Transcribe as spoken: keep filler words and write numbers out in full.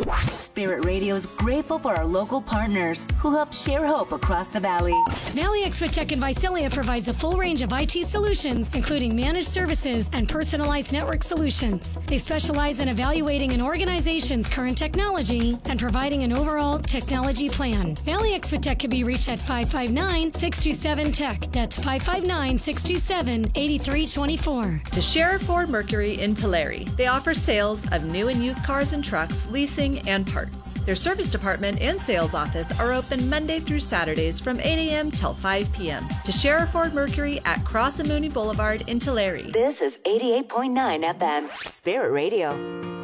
Spirit Radio is grateful for our local partners who help share hope across the valley. Valley Expo-Tech in Visalia provides a full range of I T solutions, including managed services and personalized network solutions. They specialize in evaluating an organization's current technology and providing an overall technology plan. Valley Expo-Tech can be reached at five five nine, six two seven, T E C. That's five five nine, six two seven, eight three two four. Teixeira Ford Mercury in Tulare. They offer sales of new and used cars and trucks, leasing, and parts. Their service department and sales office are open Monday through Saturdays from eight a.m. till five p.m. Teixeira Ford Mercury at Cross and Mooney Boulevard in Tulare. This is eighty-eight point nine F M, Spirit Radio.